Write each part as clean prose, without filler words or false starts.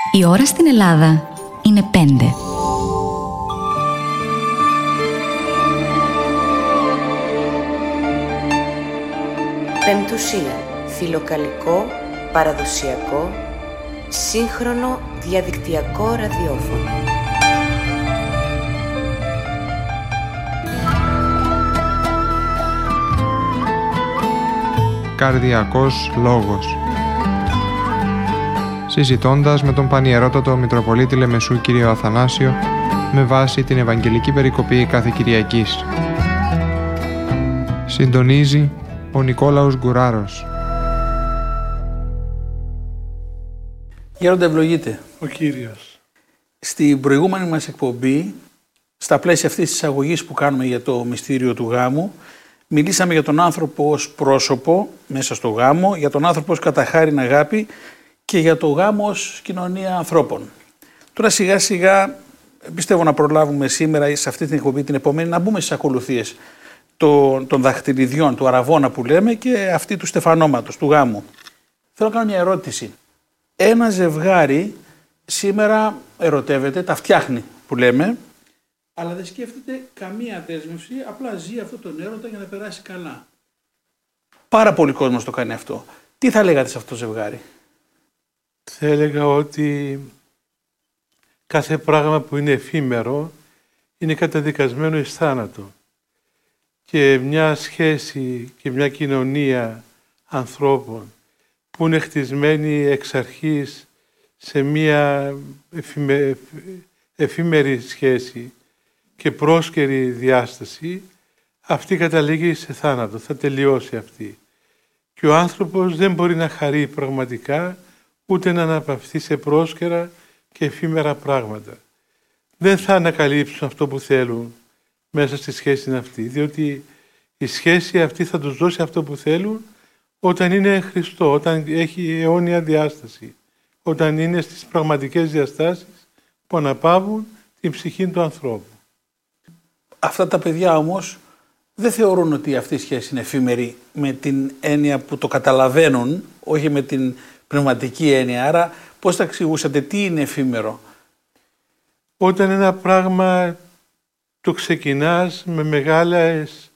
Η ώρα στην Ελλάδα είναι 5. Πεμπτουσία. Φιλοκαλικό, παραδοσιακό, σύγχρονο διαδικτυακό ραδιόφωνο. Καρδιακός λόγος. Συζητώντας με τον Πανιερότατο Μητροπολίτη Λεμεσού κύριο Αθανάσιο με βάση την Ευαγγελική Περικοπή κάθε Κυριακής. Συντονίζει ο Νικόλαος Γκουράρος. Γέροντα, ευλογείτε. Ο Κύριος. Στην προηγούμενη μας εκπομπή, στα πλαίσια αυτής της εισαγωγής που κάνουμε για το μυστήριο του γάμου, μιλήσαμε για τον άνθρωπο ως πρόσωπο μέσα στο γάμο, για τον άνθρωπο ως καταχάριν αγάπη και για το γάμο ως κοινωνία ανθρώπων. Τώρα σιγά σιγά πιστεύω να προλάβουμε σήμερα σε αυτή την εκπομπή την επόμενη να μπούμε στις ακολουθίες των δαχτυλιδιών, του αραβώνα που λέμε και αυτή του στεφανώματος, του γάμου. Θέλω να κάνω μια ερώτηση. Ένα ζευγάρι σήμερα ερωτεύεται, τα φτιάχνει που λέμε, αλλά δεν σκέφτεται καμία δέσμευση, απλά ζει αυτό τον έρωτα για να περάσει καλά. Πάρα πολλοί κόσμος το κάνει αυτό. Τι θα λέγατε σε αυτό το ζευγάρι? Θα έλεγα ότι κάθε πράγμα που είναι εφήμερο είναι καταδικασμένο εις θάνατο. Και μια σχέση και μια κοινωνία ανθρώπων που είναι χτισμένη εξ αρχής σε μια εφήμερη σχέση και πρόσκαιρη διάσταση, αυτή καταλήγει σε θάνατο, θα τελειώσει αυτή. Και ο άνθρωπος δεν μπορεί να χαρεί πραγματικά, ούτε να αναπαυθεί σε πρόσκαιρα και εφήμερα πράγματα. Δεν θα ανακαλύψουν αυτό που θέλουν μέσα στη σχέση αυτή, διότι η σχέση αυτή θα τους δώσει αυτό που θέλουν όταν είναι Χριστό, όταν έχει αιώνια διάσταση, όταν είναι στις πραγματικές διαστάσεις που αναπαύουν την ψυχή του ανθρώπου. Αυτά τα παιδιά όμως δεν θεωρούν ότι αυτή η σχέση είναι εφήμερη με την έννοια που το καταλαβαίνουν, όχι με την πνευματική έννοια. Άρα πώς θα εξηγούσατε τι είναι εφήμερο? Όταν ένα πράγμα το ξεκινάς με μεγάλες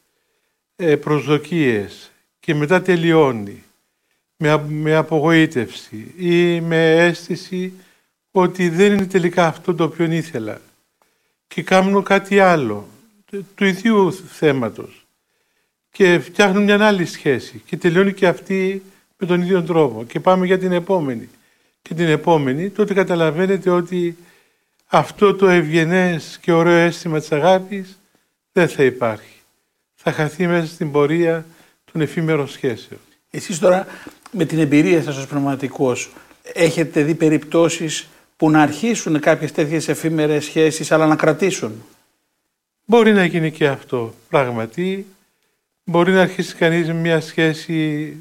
προσδοκίες και μετά τελειώνει με απογοήτευση ή με αίσθηση ότι δεν είναι τελικά αυτό το οποίο ήθελα και κάνουν κάτι άλλο του ίδιου θέματος και φτιάχνουν μια άλλη σχέση και τελειώνει και αυτή με τον ίδιο τρόπο και πάμε για την επόμενη και την επόμενη, τότε καταλαβαίνετε ότι αυτό το ευγενές και ωραίο αίσθημα της αγάπης δεν θα υπάρχει. Θα χαθεί μέσα στην πορεία των εφήμερων σχέσεων. Εσείς τώρα με την εμπειρία σας ως πνευματικός έχετε δει περιπτώσεις που να αρχίσουν κάποιες τέτοιες εφήμερες σχέσεις αλλά να κρατήσουν? Μπορεί να γίνει και αυτό πράγματι. Μπορεί να αρχίσει κανείς μια σχέση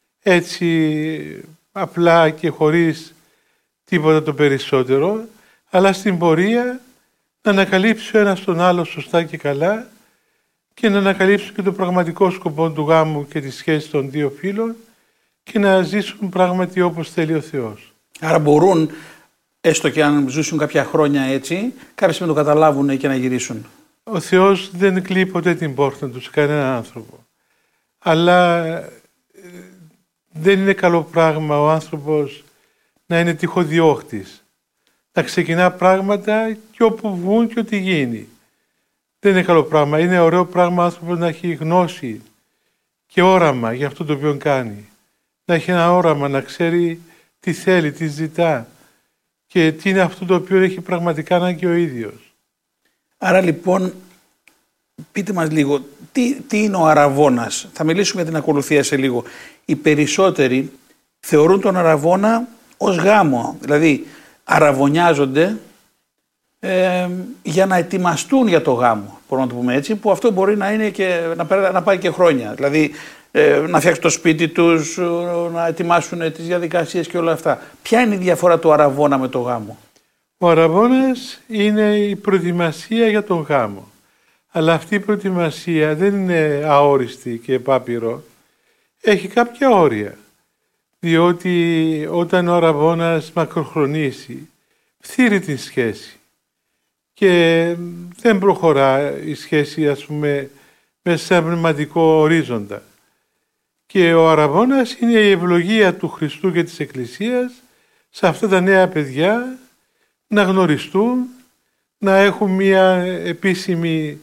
έτσι απλά και χωρίς τίποτα το περισσότερο, αλλά στην πορεία να ανακαλύψει ο ένας τον άλλο σωστά και καλά και να ανακαλύψουν και το πραγματικό σκοπό του γάμου και τη σχέση των δύο φίλων και να ζήσουν πράγματι όπως θέλει ο Θεός. Άρα μπορούν, έστω και αν ζήσουν κάποια χρόνια έτσι, κάποια στιγμή το καταλάβουν και να γυρίσουν. Ο Θεός δεν κλείει ποτέ την πόρτα του σε κανέναν άνθρωπο. Αλλά δεν είναι καλό πράγμα ο άνθρωπος να είναι τυχοδιώχτης. Να ξεκινά πράγματα και όπου βγουν και ό,τι γίνει. Δεν είναι καλό πράγμα. Είναι ωραίο πράγμα ο άνθρωπος να έχει γνώση και όραμα για αυτό το οποίο κάνει. Να έχει ένα όραμα, να ξέρει τι θέλει, τι ζητά και τι είναι αυτό το οποίο έχει πραγματικά ανάγκη ο ίδιος. Άρα λοιπόν, πείτε μας λίγο, τι είναι ο αραβώνας? Θα μιλήσουμε για την ακολουθία σε λίγο. Οι περισσότεροι θεωρούν τον αραβώνα ως γάμο, δηλαδή αραβωνιάζονται για να ετοιμαστούν για το γάμο, μπορούμε να το πούμε έτσι, που αυτό μπορεί να είναι και να πάει και χρόνια. Δηλαδή να φτιάξουν το σπίτι τους, να ετοιμάσουν τις διαδικασίες και όλα αυτά. Ποια είναι η διαφορά του αραβώνα με το γάμο? Ο αραβώνας είναι η προετοιμασία για τον γάμο. Αλλά αυτή η προετοιμασία δεν είναι αόριστη και επάπειρο. Έχει κάποια όρια. Διότι όταν ο αραβώνας μακροχρονίσει φθείρει την σχέση και δεν προχωρά η σχέση, ας πούμε, μέσα σε ένα πνευματικό ορίζοντα. Και ο αραβώνας είναι η ευλογία του Χριστού και της Εκκλησίας σε αυτά τα νέα παιδιά να γνωριστούν, να έχουν μια επίσημη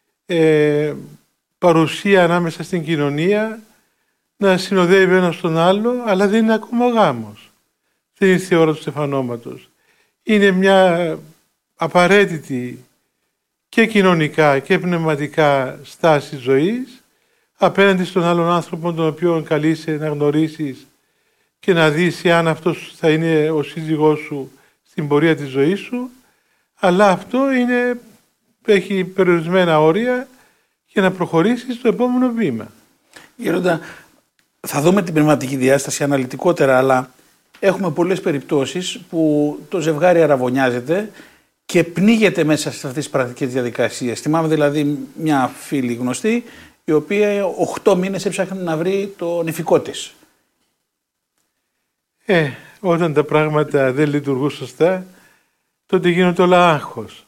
παρουσία ανάμεσα στην κοινωνία, να συνοδεύει ένας τον άλλο, αλλά δεν είναι ακόμα ο γάμος. Δεν ήρθε η ώρα του στεφανώματος. Είναι μια απαραίτητη και κοινωνικά και πνευματικά στάση ζωής απέναντι στον άλλον άνθρωπο τον οποίο καλείσαι να γνωρίσεις και να δεις αν αυτός θα είναι ο σύζυγός σου στην πορεία της ζωής σου, αλλά αυτό έχει περιορισμένα όρια για να προχωρήσεις στο επόμενο βήμα. Γέροντα, θα δούμε την πνευματική διάσταση αναλυτικότερα, αλλά έχουμε πολλές περιπτώσεις που το ζευγάρι αραβωνιάζεται και πνίγεται μέσα σε αυτές τις πρακτικές διαδικασίες. Θυμάμαι δηλαδή μια φίλη γνωστή, η οποία 8 μήνες έψαχνε να βρει το νηφικό της. Όταν τα πράγματα δεν λειτουργούν σωστά, τότε γίνεται όλα άγχος.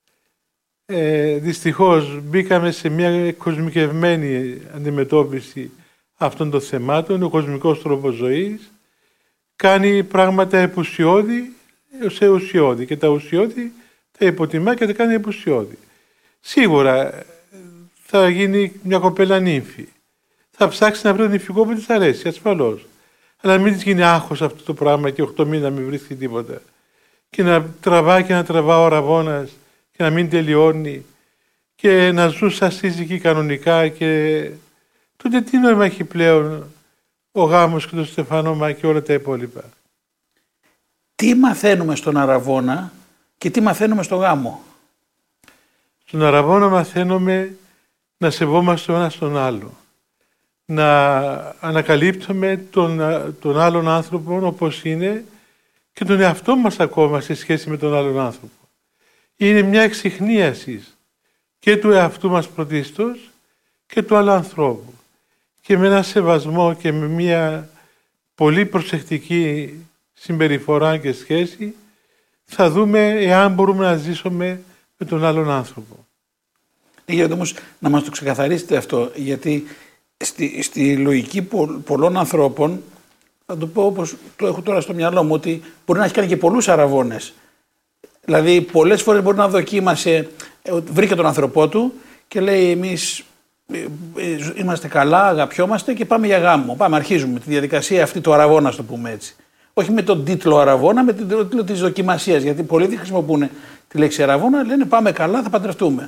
Δυστυχώς μπήκαμε σε μια κοσμικευμένη αντιμετώπιση αυτών των θεμάτων. Ο κοσμικός τρόπος ζωής κάνει πράγματα επουσιώδη σε ουσιώδη και τα ουσιώδη τα υποτιμά και τα κάνει επουσιώδη. Σίγουρα θα γίνει μια κοπέλα νύμφη. Θα ψάξει να βρει τον νηφικό που της αρέσει, ασφαλώς. Αλλά μην της γίνει άγχος αυτό το πράγμα και 8 μήνες να μην βρίσκει τίποτα. Και να τραβά και να τραβά ο αραβώνας και να μην τελειώνει και να ζουν σαν σύζυγοι κανονικά, και τότε τι νόημα έχει πλέον ο γάμος και το στεφανώμα και όλα τα υπόλοιπα. Τι μαθαίνουμε στον αραβώνα και τι μαθαίνουμε στο γάμο? Στον αραβώνα μαθαίνουμε να σεβόμαστε ο ένας τον άλλο, να ανακαλύπτουμε τον άλλον άνθρωπο όπως είναι και τον εαυτό μας ακόμα σε σχέση με τον άλλον άνθρωπο. Είναι μια εξιχνίαση και του εαυτού μας πρωτίστως και του άλλου ανθρώπου. Και με ένα σεβασμό και με μια πολύ προσεκτική συμπεριφορά και σχέση θα δούμε εάν μπορούμε να ζήσουμε με τον άλλον άνθρωπο. Γιατί όμως να μας το ξεκαθαρίσετε αυτό, γιατί στη λογική πολλών ανθρώπων, θα το πω όπως το έχω τώρα στο μυαλό μου, ότι μπορεί να έχει κάνει και πολλούς αραβώνες. Δηλαδή πολλές φορές μπορεί να δοκίμασε, βρήκε τον άνθρωπό του και λέει εμείς είμαστε καλά, αγαπιόμαστε και πάμε για γάμο. Πάμε, αρχίζουμε τη διαδικασία αυτή του αραβώνα, να το πούμε έτσι. Όχι με τον τίτλο αραβώνα, με τον τίτλο της δοκιμασίας. Γιατί πολλοί δεν χρησιμοποιούν τη λέξη αραβώνα, λένε πάμε καλά, θα παντρευτούμε.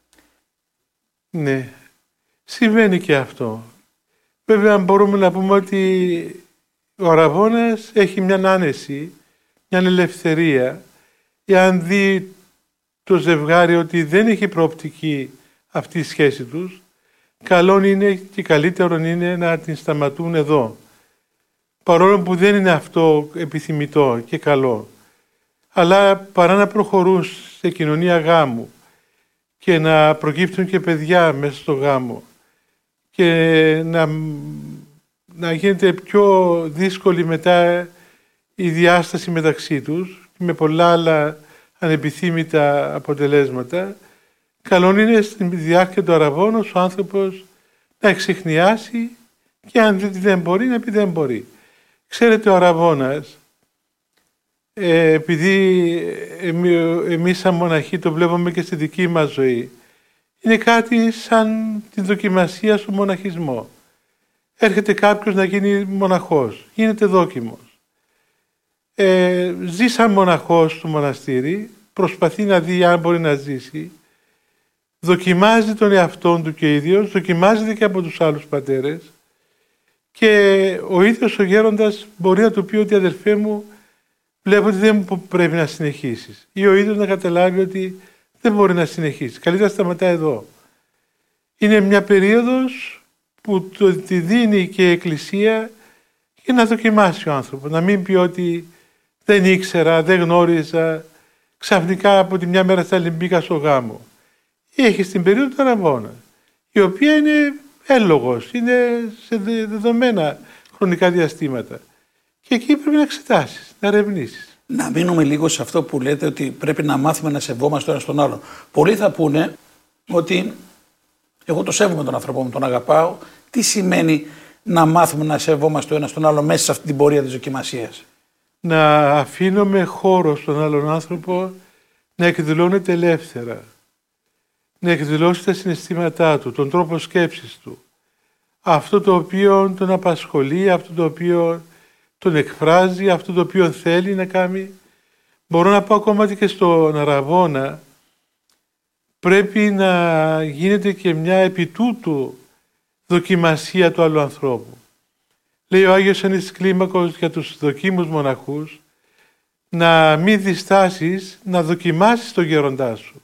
Ναι, συμβαίνει και αυτό. Βέβαια μπορούμε να πούμε ότι ο αραβώνας έχει μια άνεση, μια ελευθερία. Εάν δει το ζευγάρι ότι δεν έχει προοπτική αυτή η σχέση τους, καλό είναι και καλύτερο είναι να την σταματούν εδώ. Παρόλο που δεν είναι αυτό επιθυμητό και καλό. Αλλά παρά να προχωρούν σε κοινωνία γάμου και να προκύπτουν και παιδιά μέσα στο γάμο και να γίνεται πιο δύσκολη μετά η διάσταση μεταξύ τους με πολλά άλλα ανεπιθύμητα αποτελέσματα, καλό είναι στη διάρκεια του αραβώνος ο άνθρωπος να εξιχνιάσει και αν δεν μπορεί να πει δεν μπορεί. Ξέρετε, ο αραβώνας, επειδή εμείς σαν μοναχοί το βλέπουμε και στη δική μας ζωή, είναι κάτι σαν την δοκιμασία στο μοναχισμό. Έρχεται κάποιος να γίνει μοναχός, γίνεται δόκιμος. Ζει σαν μοναχός στο μοναστήρι, προσπαθεί να δει αν μπορεί να ζήσει, δοκιμάζει τον εαυτόν του και ίδιος, δοκιμάζεται και από τους άλλους πατέρες και ο ίδιος ο γέροντας μπορεί να του πει ότι αδερφέ μου, βλέπω ότι δεν πρέπει να συνεχίσεις, ή ο ίδιος να καταλάβει ότι δεν μπορεί να συνεχίσει, καλύτερα σταματά εδώ. Είναι μια περίοδος που τη δίνει και η Εκκλησία για να δοκιμάσει ο άνθρωπος, να μην πει ότι δεν ήξερα, δεν γνώριζα, ξαφνικά από τη μια μέρα στα άλλη μπήκα στο γάμο. Έχει την περίοδο του αραβώνα, η οποία είναι έλογος, είναι σε δεδομένα χρονικά διαστήματα. Και εκεί πρέπει να εξετάσεις, να ερευνήσεις. Να μείνουμε λίγο σε αυτό που λέτε ότι πρέπει να μάθουμε να σεβόμαστε ο ένας τον άλλον. Πολλοί θα πούνε ότι εγώ το σέβομαι τον άνθρωπό μου, τον αγαπάω. Τι σημαίνει να μάθουμε να σεβόμαστε ο ένας τον άλλον μέσα σε αυτή την πορεία της δοκιμασίας? Να αφήνουμε χώρο στον άλλον άνθρωπο να εκδηλώνεται ελεύθερα. Να εκδηλώσει τα συναισθήματά του, τον τρόπο σκέψης του. Αυτό το οποίο τον απασχολεί, αυτό το οποίο τον εκφράζει, αυτό το οποίο θέλει να κάνει. Μπορώ να πω ακόμα και στον Αραβώνα, πρέπει να γίνεται και μια επί τούτου δοκιμασία του άλλου ανθρώπου. Λέει ο Άγιος Ιωάννης Κλίμακος για τους δοκίμους μοναχούς, να μην διστάσεις να δοκιμάσεις τον γέροντά σου,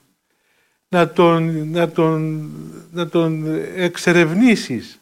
να τον εξερευνήσεις,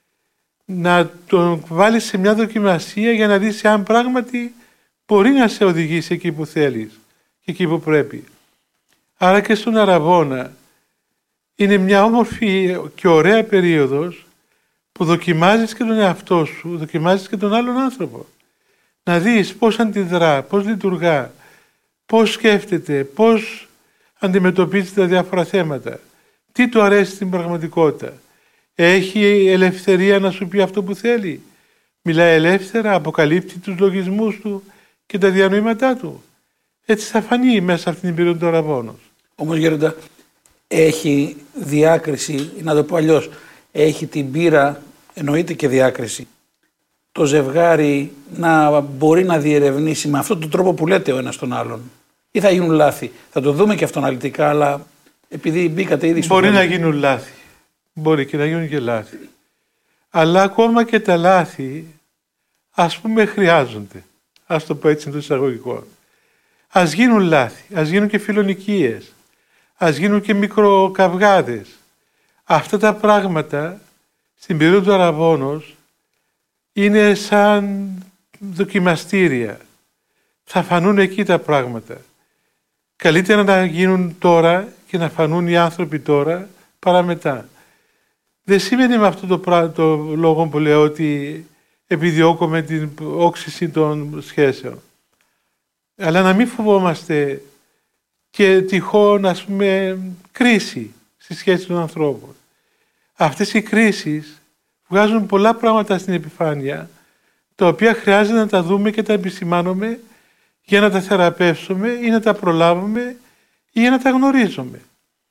να τον βάλεις σε μια δοκιμασία για να δεις αν πράγματι μπορεί να σε οδηγήσει εκεί που θέλεις και εκεί που πρέπει. Άρα και στον Αραβώνα είναι μια όμορφη και ωραία περίοδος που δοκιμάζεις και τον εαυτό σου, δοκιμάζεις και τον άλλον άνθρωπο. Να δεις πώς αντιδρά, πώς λειτουργά, πώς σκέφτεται, πώς αντιμετωπίζει τα διάφορα θέματα, τι του αρέσει στην πραγματικότητα. Έχει ελευθερία να σου πει αυτό που θέλει. Μιλάει ελεύθερα, αποκαλύπτει τους λογισμούς του και τα διανοήματά του. Έτσι θα φανεί μέσα αυτήν την περίοδο του Αραβώνος. Όμως γέροντα, έχει διάκριση, να το πω αλλιώς, έχει την πείρα, εννοείται και διάκριση, το ζευγάρι να μπορεί να διερευνήσει με αυτόν τον τρόπο που λέτε ο ένας τον άλλον? Ή θα γίνουν λάθη? Θα το δούμε και αυτό αναλυτικά, αλλά επειδή μπήκατε ήδη στο... Μπορεί να γίνουν λάθη. Μπορεί και να γίνουν και λάθη. Αλλά ακόμα και τα λάθη, ας πούμε, χρειάζονται. Ας το πω έτσι εντός εισαγωγικών. Ας γίνουν λάθη, ας γίνουν και φιλονικίες, ας γίνουν και μικροκαυγάδες. Αυτά τα πράγματα στην περίοδο του Αραβώνος είναι σαν δοκιμαστήρια. Θα φανούν εκεί τα πράγματα. Καλύτερα να γίνουν τώρα και να φανούν οι άνθρωποι τώρα παρά μετά. Δεν σημαίνει με αυτό το λόγο που λέω ότι επιδιώκουμε την όξυση των σχέσεων. Αλλά να μην φοβόμαστε και τυχόν, ας πούμε, κρίση στη σχέση των ανθρώπων. Αυτές οι κρίσεις βγάζουν πολλά πράγματα στην επιφάνεια, τα οποία χρειάζεται να τα δούμε και τα επισημάνουμε για να τα θεραπεύσουμε ή να τα προλάβουμε ή για να τα γνωρίζουμε.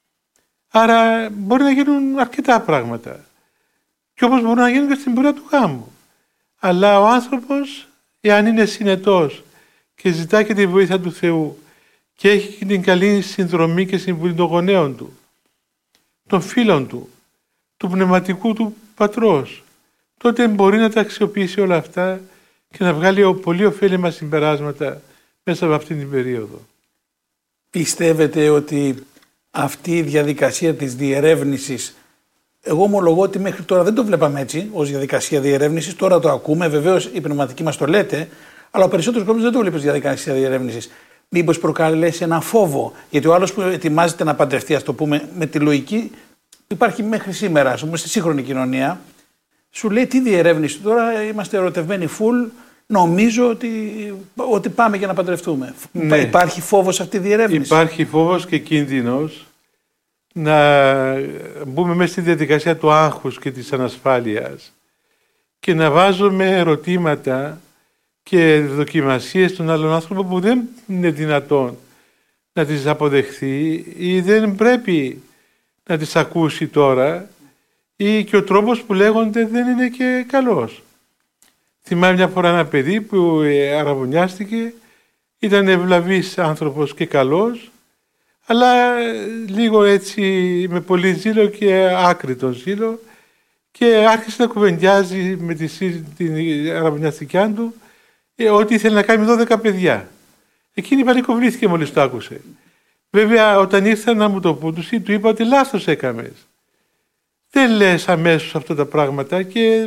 Άρα μπορεί να γίνουν αρκετά πράγματα. Και όπως μπορούν να γίνουν και στην πορεία του γάμου. Αλλά ο άνθρωπος, εάν είναι συνετός και ζητά και τη βοήθεια του Θεού και έχει και την καλή συνδρομή και συμβουλή των γονέων του, των φίλων του, του πνευματικού του πατρός, τότε μπορεί να τα αξιοποιήσει όλα αυτά και να βγάλει πολύ ωφέλιμα συμπεράσματα μέσα από αυτήν την περίοδο. Πιστεύετε ότι αυτή η διαδικασία της διερεύνησης, εγώ ομολογώ ότι μέχρι τώρα δεν το βλέπαμε έτσι ως διαδικασία διερεύνησης, τώρα το ακούμε, βεβαίως οι πνευματικοί μας το λέτε, αλλά ο περισσότερος κόσμος δεν το βλέπει ως διαδικασία διερεύνησης. Μήπως προκαλέσει ένα φόβο, γιατί ο άλλος που ετοιμάζεται να παντρευτεί, ας το πούμε, με τη λογική που υπάρχει μέχρι σήμερα, ας πούμε, στη σύγχρονη κοινωνία, σου λέει τι διερεύνηση, τώρα είμαστε ερωτευμένοι full, νομίζω ότι πάμε για να παντρευτούμε. Ναι. Υπάρχει φόβος σε αυτή τη διερεύνηση? Υπάρχει φόβος και κίνδυνος να μπούμε μέσα στη διαδικασία του άγχους και της ανασφάλειας και να βάζουμε ερωτήματα και δοκιμασίες στον άλλον άνθρωπο που δεν είναι δυνατόν να τις αποδεχθεί ή δεν πρέπει να τις ακούσει τώρα ή και ο τρόπος που λέγονται δεν είναι και καλός. Θυμάμαι μια φορά ένα παιδί που αραβωνιάστηκε, ήταν ευλαβής άνθρωπος και καλός, αλλά λίγο έτσι με πολύ ζήλο και άκρητο ζήλο και άρχισε να κουβεντιάζει με την αραβωνιαστικιά του ότι ήθελε να κάνει 12 παιδιά. Εκείνη πανικοβλήθηκε μόλις το άκουσε. Βέβαια όταν ήρθα να μου το πούν του είπα ότι λάθος έκαμες. Δεν λες αμέσως αυτά τα πράγματα και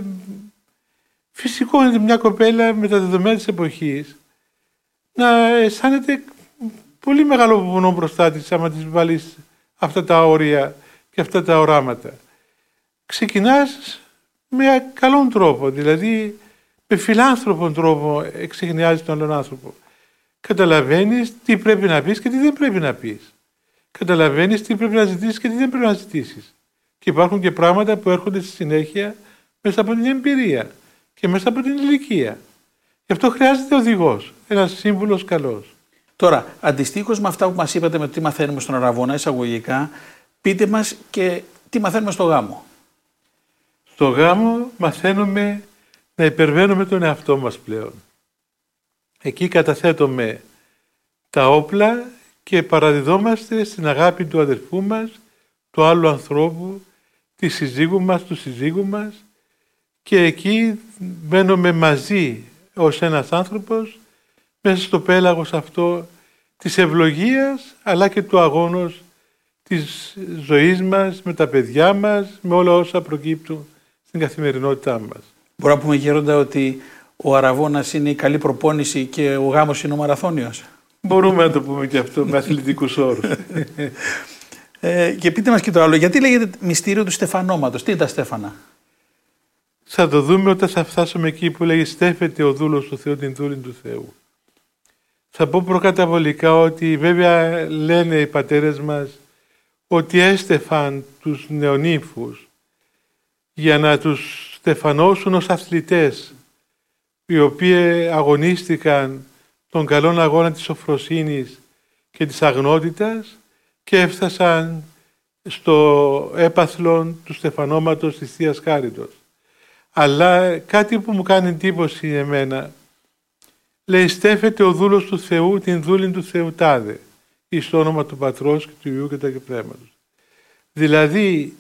φυσικό είναι μια κοπέλα με τα δεδομένα της εποχής να αισθάνεται πολύ μεγάλο πονό μπροστά της άμα της βάλεις αυτά τα όρια και αυτά τα οράματα. Ξεκινάς με καλόν τρόπο, δηλαδή με φιλάνθρωπον τρόπο εξεχνιάζεις τον άλλον άνθρωπο. Καταλαβαίνεις τι πρέπει να πεις και τι δεν πρέπει να πεις. Καταλαβαίνεις τι πρέπει να ζητήσεις και τι δεν πρέπει να ζητήσεις. Και υπάρχουν και πράγματα που έρχονται στη συνέχεια μέσα από την εμπειρία και μέσα από την ηλικία. Γι' αυτό χρειάζεται οδηγός, ένας σύμβουλος καλός. Τώρα, αντιστοίχως με αυτά που μας είπατε με τι μαθαίνουμε στον Αραβώνα εισαγωγικά, πείτε μας και τι μαθαίνουμε στο γάμο. Στο γάμο μαθαίνουμε να υπερβαίνουμε τον εαυτό μας πλέον. Εκεί καταθέτουμε τα όπλα και παραδιδόμαστε στην αγάπη του αδερφού μας, του άλλου ανθρώπου, τη συζύγου μας, του συζύγου μας, και εκεί μπαίνουμε μαζί ως ένας άνθρωπος μέσα στο πέλαγος αυτό της ευλογίας αλλά και του αγώνος της ζωής μας, με τα παιδιά μας, με όλα όσα προκύπτουν στην καθημερινότητά μας. Μπορούμε να πούμε, Γέροντα, ότι ο Αραβώνας είναι η καλή προπόνηση και ο γάμος είναι ο μαραθώνιος. Μπορούμε να το πούμε και αυτό με αθλητικούς όρους. Και πείτε μας και το άλλο, γιατί λέγεται μυστήριο του στεφανώματος, τι είναι τα στέφανα? Θα το δούμε όταν θα φτάσουμε εκεί που λέγει «Στέφεται ο δούλος του Θεού την δούλη του Θεού». Θα πω προκαταβολικά ότι βέβαια λένε οι πατέρες μας ότι έστεφαν τους νεονύμφους για να τους στεφανώσουν ως αθλητές, οι οποίοι αγωνίστηκαν τον καλόν αγώνα της σοφροσύνης και της αγνότητας και έφτασαν στο έπαθλον του στεφανώματος της Θείας Χάριτος. Αλλά κάτι που μου κάνει εντύπωση εμένα, λέει «Στέφεται ο δούλος του Θεού την δούλην του Θεού τάδε, εις το όνομα του Πατρός και του Υιού και του Πνεύματος». Δηλαδή,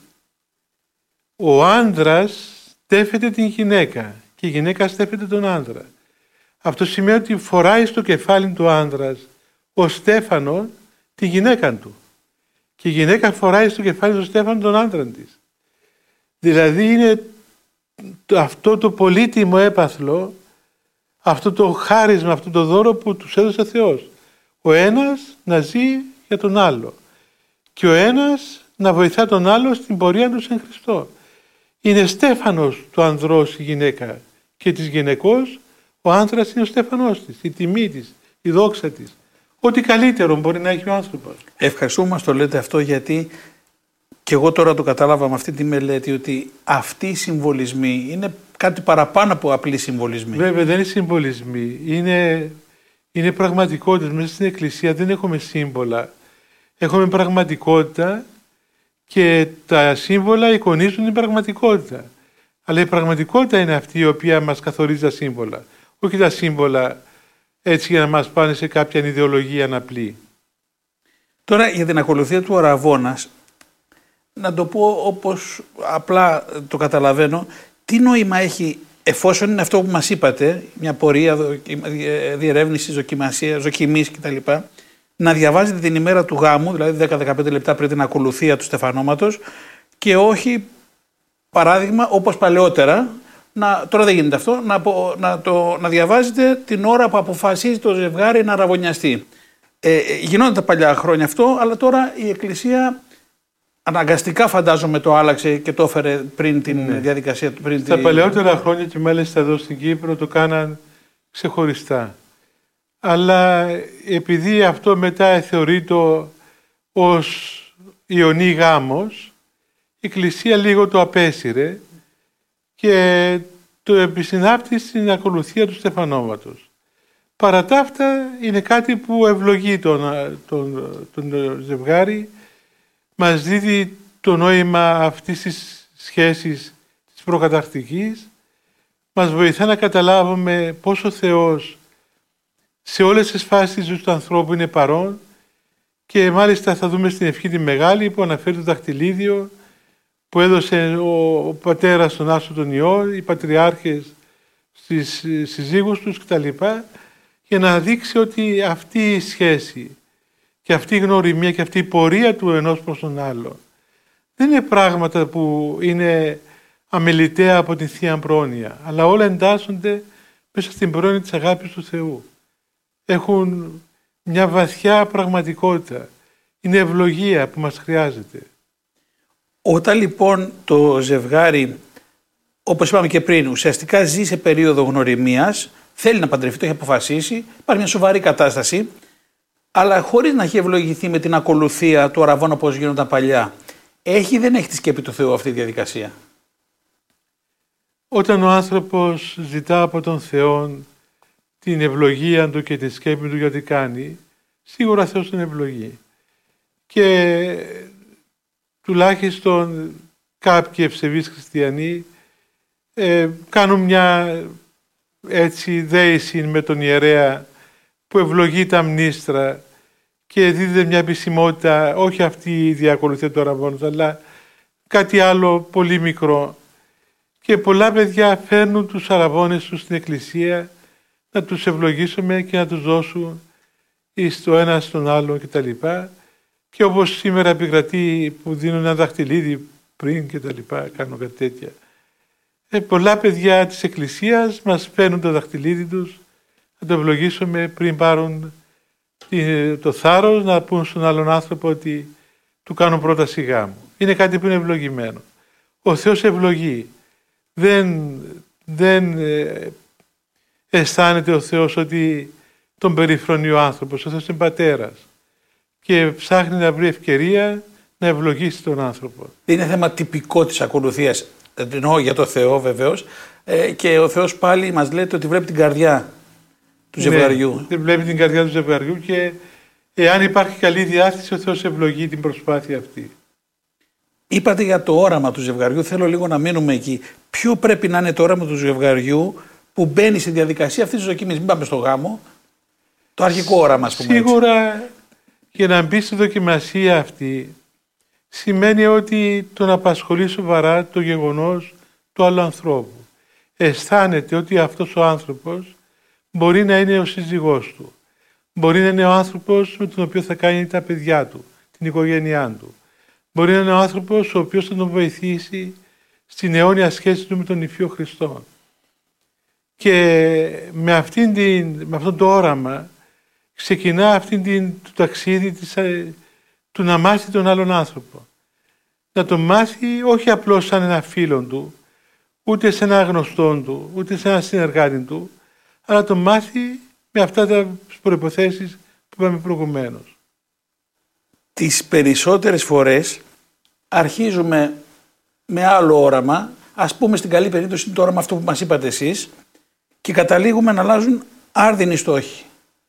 ο άνδρας στέφεται την γυναίκα και η γυναίκα στέφεται τον άνδρα. Αυτό σημαίνει ότι φοράει στο κεφάλι του άνδρας ο στέφανο τη γυναίκα του και η γυναίκα φοράει στο κεφάλι του στέφανο τον άνδρα της. Δηλαδή είναι αυτό το πολύτιμο έπαθλο, αυτό το χάρισμα, αυτό το δώρο που τους έδωσε ο Θεός. Ο ένας να ζει για τον άλλο και ο ένας να βοηθά τον άλλο στην πορεία του εν Χριστώ. Είναι στέφανος του ανδρός η γυναίκα και της γυναικός ο άνδρας είναι ο στέφανός της, η τιμή της, η δόξα της. Ό,τι καλύτερο μπορεί να έχει ο άνθρωπος. Ευχαριστούμε μας το λέτε αυτό, γιατί και εγώ τώρα το κατάλαβα με αυτή τη μελέτη ότι αυτοί οι συμβολισμοί είναι κάτι παραπάνω από απλοί συμβολισμοί. Βέβαια δεν είναι συμβολισμοί, είναι πραγματικότητες. Μέσα στην Εκκλησία δεν έχουμε σύμβολα, έχουμε πραγματικότητα και τα σύμβολα εικονίζουν την πραγματικότητα. Αλλά η πραγματικότητα είναι αυτή η οποία μας καθορίζει τα σύμβολα. Όχι τα σύμβολα έτσι για να μας πάνε σε κάποια ιδεολογία απλή. Τώρα για την ακολουθία του Αραβώνας, να το πω όπως απλά το καταλαβαίνω, τι νόημα έχει, εφόσον είναι αυτό που μας είπατε, μια πορεία διερεύνησης, δοκιμής κτλ., να διαβάζετε την ημέρα του γάμου, δηλαδή 10-15 λεπτά πριν την ακολουθία του στεφανώματος, και όχι παράδειγμα όπως παλαιότερα, τώρα δεν γίνεται αυτό, να διαβάζετε την ώρα που αποφασίζει το ζευγάρι να αραβωνιαστεί. Γινόταν τα παλιά χρόνια αυτό, αλλά τώρα η Εκκλησία αναγκαστικά φαντάζομαι το άλλαξε και το έφερε πριν την διαδικασία. Στα παλαιότερα χρόνια και μάλιστα εδώ στην Κύπρο το κάναν ξεχωριστά. Αλλά επειδή αυτό μετά θεωρείται ως ιονή γάμος, η Εκκλησία λίγο το απέσυρε και το επισυνάπτει στην ακολουθία του στεφανώματος. Παρά τα αυτά είναι κάτι που ευλογεί τον ζευγάρι, μας δίδει το νόημα αυτής της σχέσης της προκαταρκτικής, μας βοηθά να καταλάβουμε πόσο ο Θεός σε όλες τις φάσεις της ζωής του ανθρώπου είναι παρόν και μάλιστα θα δούμε στην ευχή τη μεγάλη που αναφέρει το δαχτυλίδιο που έδωσε ο πατέρας στον Άσο τον Υιό, οι πατριάρχες στις συζύγους τους κτλ. Για να δείξει ότι αυτή η σχέση και αυτή η γνωριμία και αυτή η πορεία του ενός προς τον άλλο δεν είναι πράγματα που είναι αμεληταία από την Θεία Πρόνοια, αλλά όλα εντάσσονται μέσα στην πρόνοια της αγάπης του Θεού. Έχουν μια βαθιά πραγματικότητα. Είναι ευλογία που μας χρειάζεται. Όταν λοιπόν το ζευγάρι, όπως είπαμε και πριν, ουσιαστικά ζει σε περίοδο γνωριμίας, θέλει να παντρευτεί, το έχει αποφασίσει, υπάρχει μια σοβαρή κατάσταση, αλλά χωρίς να έχει ευλογηθεί με την ακολουθία του αραβών όπως γίνονταν παλιά. Έχει ή δεν έχει τη σκέπη του Θεού αυτή η διαδικασία? Όταν ο άνθρωπος ζητά από τον Θεό την ευλογία του και τη σκέπη του γιατί κάνει, σίγουρα Θεός τον ευλογεί. Και τουλάχιστον κάποιοι ευσεβείς χριστιανοί κάνουν μια έτσι δέηση με τον ιερέα που ευλογεί τα μνήστρα και δίδεται μια επισημότητα, όχι αυτή η διακολουθία του αραβών, αλλά κάτι άλλο πολύ μικρό. Και πολλά παιδιά φέρνουν τους αραβώνες τους στην εκκλησία να τους ευλογήσουμε και να τους δώσουν στο ένα στον άλλο κτλ. Και όπως σήμερα επικρατεί που δίνουν ένα δαχτυλίδι πριν κτλ. Κάνουν κάτι τέτοια. Πολλά παιδιά της εκκλησίας μας φέρνουν το δαχτυλίδι τους να το ευλογήσουμε πριν πάρουν το θάρρος να πούν στον άλλον άνθρωπο ότι του κάνουν πρόταση γάμου. Είναι κάτι που είναι ευλογημένο. Ο Θεός ευλογεί. Δεν αισθάνεται ο Θεός ότι τον περιφρονεί ο άνθρωπος. Ο Θεός είναι πατέρας και ψάχνει να βρει ευκαιρία να ευλογήσει τον άνθρωπο. Είναι θέμα τυπικό της ακολουθίας, εννοώ για το Θεό βεβαίως, και ο Θεός πάλι μας λέτε ότι βλέπει την καρδιά του ζευγαριού. Ναι, βλέπει την καρδιά του ζευγαριού και εάν υπάρχει καλή διάθεση ο Θεός ευλογεί την προσπάθεια αυτή. Είπατε για το όραμα του ζευγαριού, θέλω λίγο να μείνουμε εκεί. Ποιο πρέπει να είναι το όραμα του ζευγαριού που μπαίνει στη διαδικασία αυτής της δοκιμής? Μην πάμε στο γάμο. Το αρχικό όραμα, ας πούμε. Σίγουρα για να μπει στη δοκιμασία αυτή σημαίνει ότι τον απασχολεί σοβαρά το γεγονός του άλλου ανθρώπου. Αισθάνεται ότι αυτός ο άνθρωπος μπορεί να είναι ο σύζυγός του. Μπορεί να είναι ο άνθρωπος με τον οποίο θα κάνει τα παιδιά του, την οικογένειά του. Μπορεί να είναι ο άνθρωπος ο οποίος θα τον βοηθήσει στην αιώνια σχέση του με τον Υφείο Χριστό. Και με αυτό το όραμα ξεκινά το ταξίδι του να μάθει τον άλλον άνθρωπο. Να τον μάθει όχι απλώς σαν ένα φίλον του, ούτε σε ένα γνωστόν του, ούτε σε ένα συνεργάτη του, αλλά να τον μάθει με αυτά τα προϋποθέσεις που είπαμε προηγουμένως. Τις περισσότερες φορές αρχίζουμε με άλλο όραμα, ας πούμε στην καλή περίπτωση το όραμα αυτό που μας είπατε εσείς, και καταλήγουμε να αλλάζουν άρδινοι στόχοι.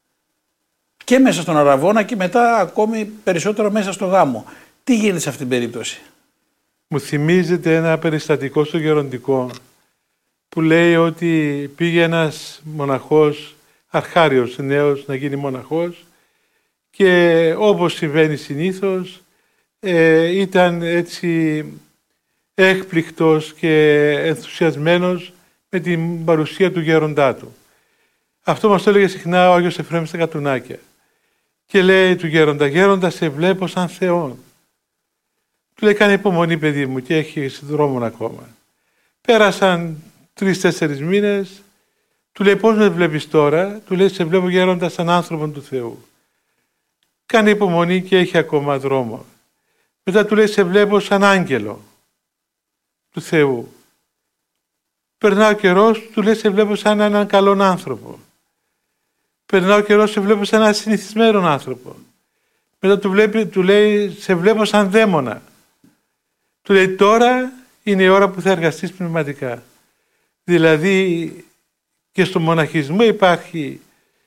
Και μέσα στον αραβώνα και μετά ακόμη περισσότερο μέσα στο γάμο. Τι γίνεται σε αυτήν την περίπτωση? Μου θυμίζεται ένα περιστατικό στο Γεροντικό που λέει ότι πήγε ένας μοναχός, αρχάριος νέος, να γίνει μοναχός και όπως συμβαίνει συνήθως ήταν έτσι έκπληκτος και ενθουσιασμένος με την παρουσία του γέροντά του. Αυτό μας το έλεγε συχνά ο Άγιος Εφραίμ στα Κατουνάκια. Και λέει του γέροντα, «Γέροντα, σε βλέπω σαν Θεόν». Του λέει, «Κάνε υπομονή, παιδί μου, και έχεις δρόμο ακόμα». Πέρασαν 3-4 μήνες. Του λέει, «Πώς με βλέπεις τώρα?» Του λέει, «Σε βλέπω, γέροντα, σαν άνθρωπον του Θεού». Κάνε υπομονή και έχει ακόμα δρόμο. Μετά του λέει, «Σε βλέπω σαν άγγελο του Θεού». Περνά ο καιρός, του λέει, «Σε βλέπω σαν έναν καλόν άνθρωπο». Περνά ο καιρός, «Σε βλέπω σαν έναν συνηθισμένο άνθρωπο». Μετά του λέει, «Σε βλέπω σαν δαίμονα». Του λέει, «Τώρα είναι η ώρα που θα εργαστείς πνευματικά». Δηλαδή και στο μοναχισμό υπάρχει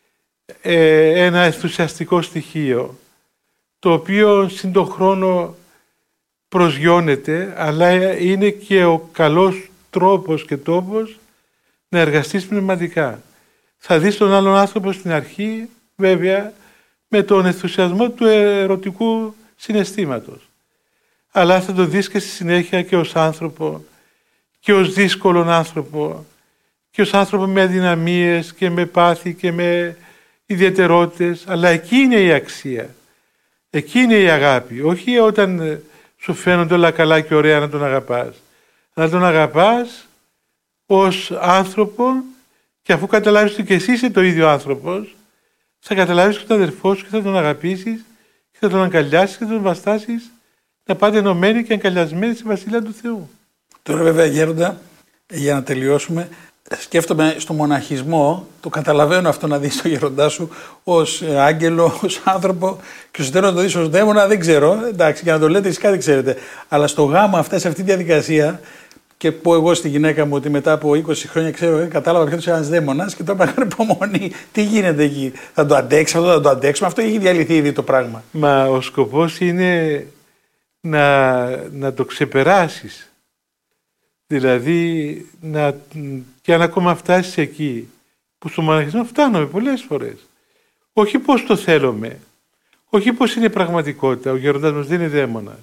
ένα ενθουσιαστικό στοιχείο το οποίο συν τον χρόνο προσγειώνεται, αλλά είναι και ο καλός τρόπος και τόπος να εργαστείς πνευματικά. Θα δεις τον άλλον άνθρωπο στην αρχή, βέβαια, με τον ενθουσιασμό του ερωτικού συναισθήματος. Αλλά θα το δεις και στη συνέχεια και ως άνθρωπο, και ως δύσκολον άνθρωπο, και ως άνθρωπο με αδυναμίες και με πάθη και με ιδιαιτερότητες. Αλλά εκεί είναι η αξία. Εκεί είναι η αγάπη. Όχι όταν σου φαίνονται όλα καλά και ωραία να τον αγαπάς. Να τον αγαπάς ως άνθρωπο και αφού καταλάβεις ότι και εσύ είσαι το ίδιο άνθρωπος, θα καταλάβεις και τον αδερφό σου και θα τον αγαπήσεις και θα τον αγκαλιάσεις και θα τον βαστάσεις να πάτε ενωμένοι και αγκαλιασμένοι στη Βασιλεία του Θεού. Τώρα βέβαια, γέροντα, για να τελειώσουμε, Σκέφτομαι στο μοναχισμό, το καταλαβαίνω αυτό να δεις το γέροντά σου ως άγγελο, ως άνθρωπο και στο τέλος να το δεις ως δαίμονα, δεν ξέρω, εντάξει, για να το λέτε εσείς κάτι ξέρετε. Αλλά στο γάμο αυτά, σε αυτή τη διαδικασία, και πω εγώ στη γυναίκα μου ότι μετά από 20 χρόνια ξέρω, κατάλαβα ποιος είναι ένας δαίμονας και τώρα έκανε υπομονή. Τι γίνεται εκεί, θα το αντέξει αυτό, θα το αντέξουμε, αυτό έχει διαλυθεί ήδη το πράγμα. Μα ο σκοπός είναι να το ξεπεράσεις. Δηλαδή, και αν ακόμα φτάσεις εκεί, που στο μοναχισμό φτάνουμε πολλές φορές. Όχι πώς το θέλουμε, όχι πώς είναι η πραγματικότητα, ο γέροντας μας δεν είναι δαίμονας.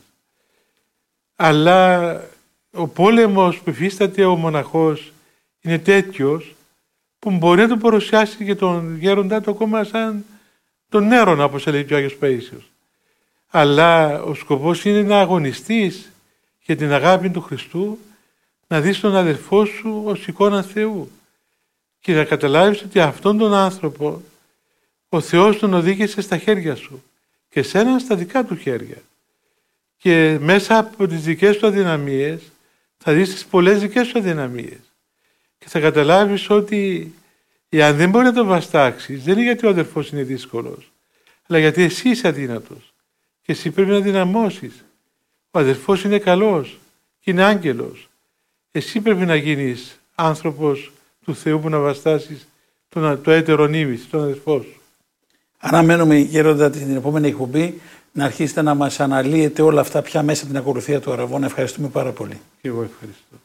Αλλά ο πόλεμος που υφίσταται ο μοναχός είναι τέτοιος που μπορεί να το παρουσιάσει και τον γέροντά του ακόμα σαν τον έρωνα, όπως έλεγε και ο Άγιος Παΐσιος. Αλλά ο σκοπός είναι να αγωνιστείς για την αγάπη του Χριστού, να δεις τον αδελφό σου ως εικόνα Θεού και να καταλάβεις ότι αυτόν τον άνθρωπο ο Θεός τον οδήγησε στα χέρια σου και σένα στα δικά του χέρια. Και μέσα από τις δικές του αδυναμίες θα δεις τις πολλές δικές σου αδυναμίες και θα καταλάβεις ότι εάν δεν μπορεί να τον βαστάξεις, δεν είναι γιατί ο αδελφός είναι δύσκολος, αλλά γιατί εσύ είσαι αδύνατος και εσύ πρέπει να δυναμώσεις. Ο αδελφός είναι καλός και είναι άγγελος. Εσύ πρέπει να γίνεις άνθρωπος του Θεού που να βαστάσεις το έτερον ήμις, τον αδελφό σου. Αναμένουμε, γέροντα, την επόμενη εκπομπή να αρχίσετε να μας αναλύετε όλα αυτά πια μέσα από την ακολουθία του Αραβώνα. Ευχαριστούμε πάρα πολύ. Και εγώ ευχαριστώ.